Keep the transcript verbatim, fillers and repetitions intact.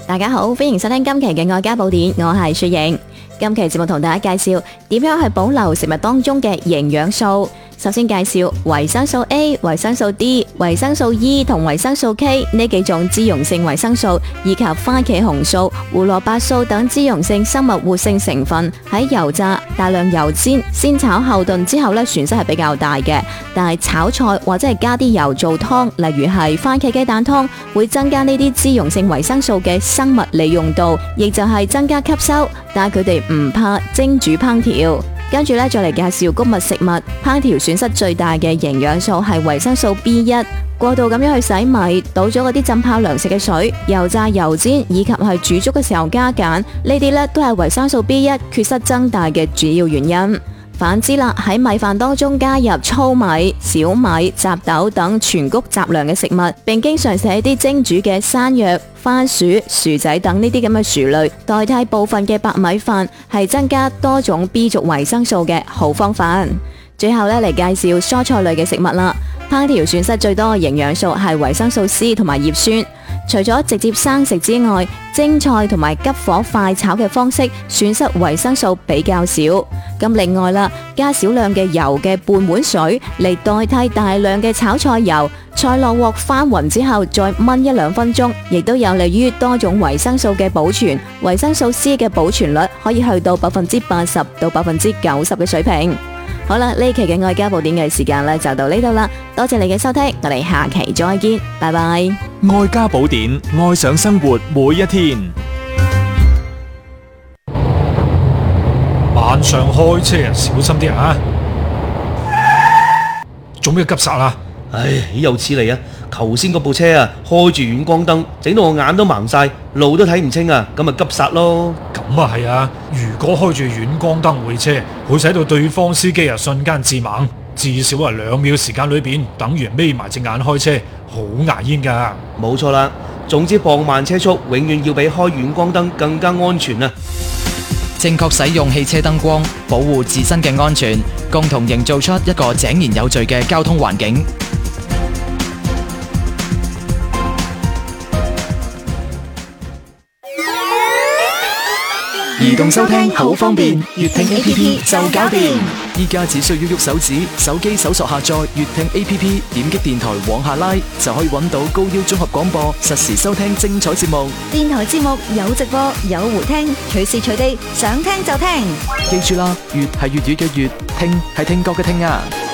大家好，歡迎收聽今期嘅愛家寶典，我係雪瑩。今期節目同大家介紹點樣去保留食物當中嘅營養素。首先介紹維生素 A、維生素 D、維生素 E 同維生素 K 呢幾種脂溶性維生素，以及番茄紅素、胡蘿蔔素等脂溶性生物活性成分。喺油炸、大量油煎、先炒後燉之後呢，損失係比較大嘅。但係炒菜或者係加啲油做湯，例如係番茄雞蛋湯，會增加呢啲脂溶性維生素嘅生物利用度，亦就係增加吸收。但係佢哋唔怕蒸煮烹調。跟住咧，再嚟介紹穀物食物烹調損失最大嘅營養素係維生素 B 一。過度咁樣去洗米，倒咗嗰啲浸泡糧食嘅水，油炸、油煎以及係煮粥嘅時候加鹼，呢啲咧都係維生素 B 一缺失增大嘅主要原因。反之啦，喺米飯當中加入糙米、小米、雜豆等全穀雜糧嘅食物，並經常食一啲蒸煮嘅山藥、番薯、薯仔等呢啲咁嘅薯類，代替部分嘅白米飯，係增加多種 B 族維生素嘅好方法。最後咧，嚟介紹蔬菜類嘅食物啦。烹調損失最多嘅營養素係維生素 C 同埋葉酸。除咗直接生食之外，蒸菜同埋急火快炒嘅方式損失維生素比較少。咁另外啦，加少量嘅油嘅半碗水嚟代替大量嘅炒菜油，菜落鑊翻勻之後再燜一兩分鐘，亦都有利於多種維生素嘅保存。維生素 C 嘅保存率可以去到百分之八十到百分之九十嘅水平。好啦，呢期嘅愛家寶典嘅時間呢就到呢度啦，多謝你嘅收聽，我哋下期再見，拜拜。 愛家寶典，愛上生活每一天。 晚上開車啊，小心啲啊！做咩急剎啊？ 唉，又似嚟啊！頭先嗰部車啊，開住遠光燈，整到我眼都盲晒，路都睇唔清啊！咁咪急剎咯。 咁啊係啊！如果開住遠光燈會車，會使到對方司機啊瞬間致盲，至少係兩秒時間裏邊，等於眯埋隻眼開車，好牙煙噶。 冇錯啦，總之放慢車速，永遠要比開遠光燈更加安全啊！ 正確使用汽車燈光，保護自身嘅安全，共同營造出一個井然有序嘅交通環境。移動收聽好方便，粵聽 A P P 就搞掂。依家只需要喐手指，手機搜索下載粵聽 A P P， 點擊電台往下拉，就可以揾到高腰綜合廣播，實時收聽精彩節目。 電台節目有直播，有回聽，隨時隨地想聽就聽。 記住啦，粵係粵語嘅粵，聽係聽覺嘅聽啊！